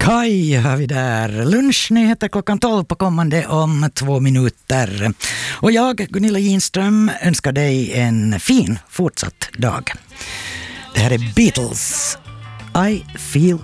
Hej, har vi där. Lunchnyheter klockan 12 på kommande om 2 minuter. Och jag, Gunilla Ginström, önskar dig en fin fortsatt dag. Det här är Beatles. I feel